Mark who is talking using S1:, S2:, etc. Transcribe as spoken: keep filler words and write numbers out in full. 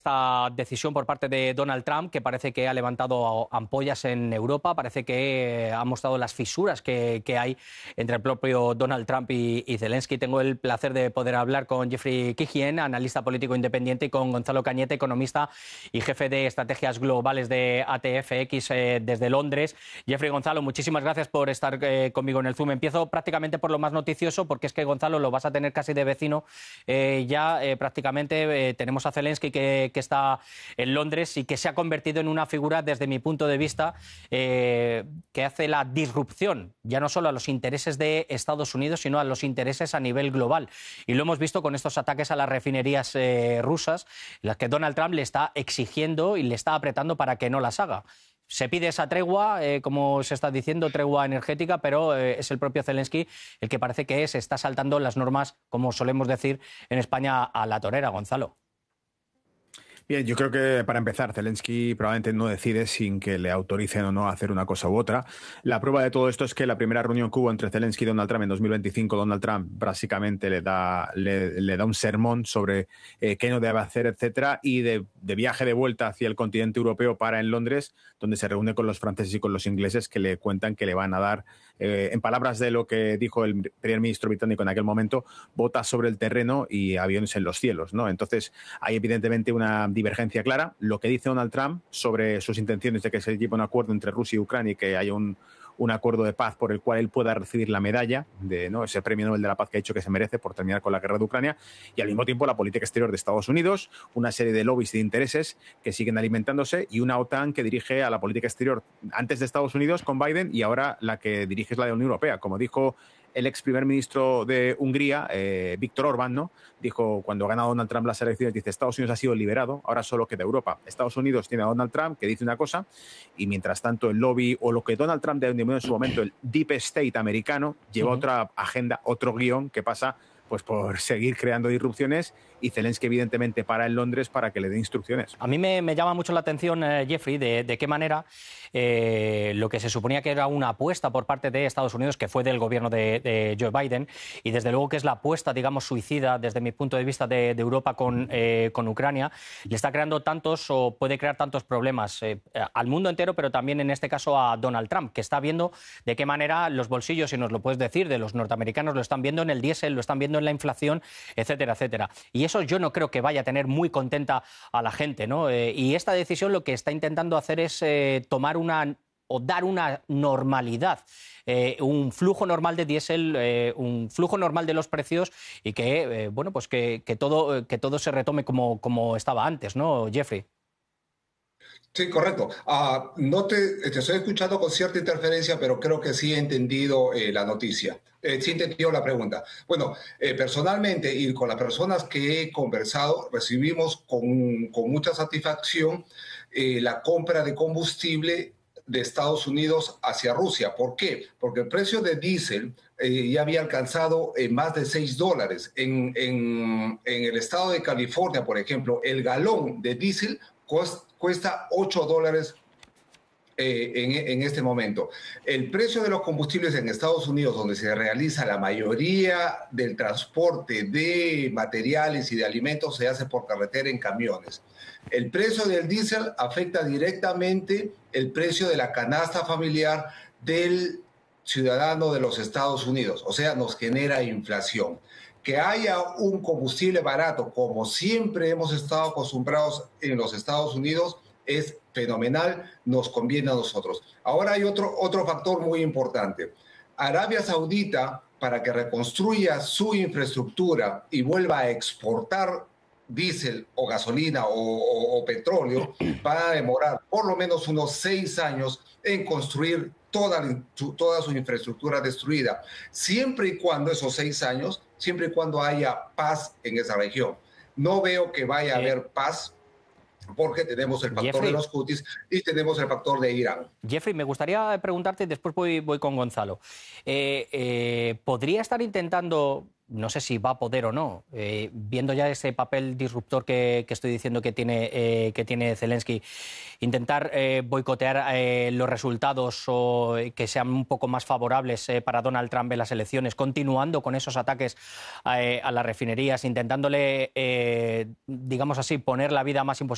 S1: esta decisión por parte de Donald Trump, que parece que ha levantado ampollas en Europa, parece que ha mostrado las fisuras que, que hay entre el propio Donald Trump y, y Zelensky. Tengo el placer de poder hablar con Jeffrey Kijien, analista político independiente, y con Gonzalo Cañete, economista y jefe de estrategias globales de A T F X eh, desde Londres. Jeffrey, Gonzalo, muchísimas gracias por estar eh, conmigo en el Zoom. Empiezo prácticamente por lo más noticioso, porque es que, Gonzalo, lo vas a tener casi de vecino. Eh, ya eh, prácticamente eh, tenemos a Zelensky que que está en Londres y que se ha convertido en una figura, desde mi punto de vista, eh, que hace la disrupción, ya no solo a los intereses de Estados Unidos, sino a los intereses a nivel global. Y lo hemos visto con estos ataques a las refinerías eh, rusas, en las que Donald Trump le está exigiendo y le está apretando para que no las haga. Se pide esa tregua, eh, como se está diciendo, tregua energética, pero eh, es el propio Zelensky el que parece que se está saltando las normas, como solemos decir en España, a la torera, Gonzalo.
S2: Bien, yo creo que para empezar, Zelensky probablemente no decide sin que le autoricen o no a hacer una cosa u otra. La prueba de todo esto es que la primera reunión que hubo entre Zelensky y Donald Trump en dos mil veinticinco, Donald Trump básicamente le da, le, le da un sermón sobre eh, qué no debe hacer, etcétera, y de, de viaje de vuelta hacia el continente europeo para en Londres, donde se reúne con los franceses y con los ingleses, que le cuentan que le van a dar, eh, en palabras de lo que dijo el primer ministro británico en aquel momento, botas sobre el terreno y aviones en los cielos, ¿no? Entonces, hay evidentemente una divergencia clara. Lo que dice Donald Trump sobre sus intenciones de que se lleve un acuerdo entre Rusia y Ucrania y que haya un, un acuerdo de paz por el cual él pueda recibir la medalla de, ¿no?, ese premio Nobel de la Paz que ha dicho que se merece por terminar con la guerra de Ucrania, y al mismo tiempo la política exterior de Estados Unidos, una serie de lobbies y de intereses que siguen alimentándose, y una OTAN que dirige a la política exterior antes de Estados Unidos con Biden, y ahora la que dirige es la de la Unión Europea. Como dijo el ex primer ministro de Hungría, eh, Víctor Orbán, ¿no?, dijo cuando gana Donald Trump las elecciones, dice: Estados Unidos ha sido liberado, ahora solo queda Europa. Estados Unidos tiene a Donald Trump, que dice una cosa, y mientras tanto el lobby, o lo que Donald Trump denominó en su momento el Deep State americano, lleva uh-huh. otra agenda, otro guión que pasa pues por seguir creando disrupciones, y Zelensky evidentemente para en Londres para que le dé instrucciones.
S1: A mí me, me llama mucho la atención, eh, Jeffrey, de, de qué manera eh, lo que se suponía que era una apuesta por parte de Estados Unidos, que fue del gobierno de, de Joe Biden, y desde luego que es la apuesta, digamos, suicida desde mi punto de vista de, de Europa con, eh, con Ucrania, le está creando tantos, o puede crear tantos problemas eh, al mundo entero, pero también en este caso a Donald Trump, que está viendo de qué manera los bolsillos, si nos lo puedes decir, de los norteamericanos lo están viendo en el diésel, lo están viendo en la inflación, etcétera, etcétera. Y eso yo no creo que vaya a tener muy contenta a la gente, ¿no? Eh, y esta decisión lo que está intentando hacer es eh, tomar una o dar una normalidad, eh, un flujo normal de diésel, eh, un flujo normal de los precios, y que, eh, bueno, pues que, que, todo, que todo se retome como, como estaba antes, ¿no, Jeffrey?
S3: Sí, correcto. Uh, no te, te estoy escuchando con cierta interferencia, pero creo que sí he entendido eh, la noticia. Eh, sí he entendido la pregunta. Bueno, eh, personalmente y con las personas que he conversado, recibimos con, con mucha satisfacción eh, la compra de combustible de Estados Unidos hacia Rusia. ¿Por qué? Porque el precio de diésel eh, ya había alcanzado eh, más de seis dólares. En, en, en el estado de California, por ejemplo, el galón de diésel cost, cuesta ocho dólares eh, en, en este momento. El precio de los combustibles en Estados Unidos, donde se realiza la mayoría del transporte de materiales y de alimentos, se hace por carretera en camiones. El precio del diésel afecta directamente el precio de la canasta familiar del ciudadano de los Estados Unidos, o sea, nos genera inflación. Que haya un combustible barato, como siempre hemos estado acostumbrados en los Estados Unidos, es fenomenal, nos conviene a nosotros. Ahora hay otro, otro factor muy importante. Arabia Saudita, para que reconstruya su infraestructura y vuelva a exportar diésel o gasolina o, o, o petróleo, va a demorar por lo menos unos seis años en construir toda, su, toda su infraestructura destruida, siempre y cuando esos seis años, siempre y cuando haya paz en esa región. No veo que vaya a eh. haber paz, porque tenemos el factor Jeffrey, de los Houthis y tenemos el factor de Irán.
S1: Jeffrey, me gustaría preguntarte, después voy, voy con Gonzalo, eh, eh, ¿podría estar intentando, no sé si va a poder o no, eh, viendo ya ese papel disruptor que, que estoy diciendo que tiene, eh, que tiene Zelensky, intentar eh, boicotear eh, los resultados o que sean un poco más favorables eh, para Donald Trump en las elecciones, continuando con esos ataques eh, a las refinerías, intentándole, eh, digamos así, poner la vida más imposible